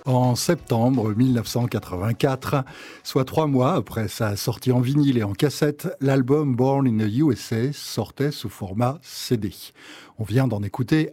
En septembre 1984, soit 3 mois après sa sortie en vinyle et en cassette, l'album Born in the USA sortait sous format CD. On vient d'en écouter